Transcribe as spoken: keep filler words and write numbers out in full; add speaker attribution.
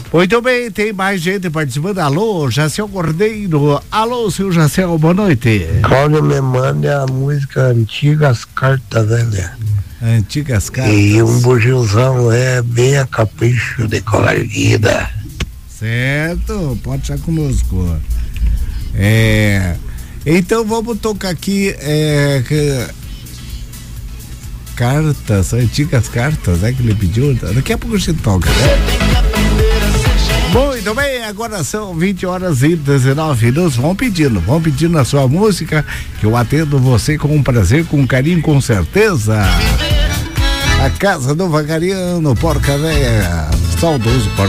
Speaker 1: Muito bem, tem mais gente participando. Alô, Jaciel Cordeiro. Alô, seu Jaciel, boa noite.
Speaker 2: Cláudio, me mande a música Antigas Cartas, velho.
Speaker 1: Antigas Cartas.
Speaker 2: E um bugilzão é bem a capricho de colorida.
Speaker 1: Certo, pode estar conosco. É, então vamos tocar aqui é, que, cartas, antigas cartas, é que ele pediu. Daqui a pouco a gente toca, né? Muito bem, agora são vinte horas e dezenove minutos. Vão pedindo, vão pedindo a sua música, que eu atendo você com prazer, com carinho, com certeza. A Casa do Vagariano, Porca Véia, saudoso Porca